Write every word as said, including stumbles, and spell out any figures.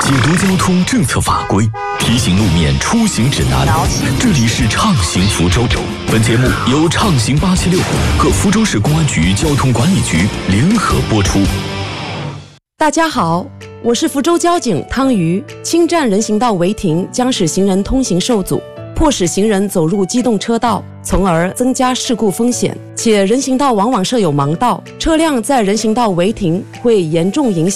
解读交通政策法规，提醒路面出行指南。这里是畅行福州。本节目由畅行八七六和福州市公安局交通管理局联合播出。 大家好，我是福州交警汤瑜。侵占人行道违停将使行人通行受阻，迫使行人走入机动车道，从而增加事故风险。且人行道往往设有盲道，车辆在人行道违停会严重影响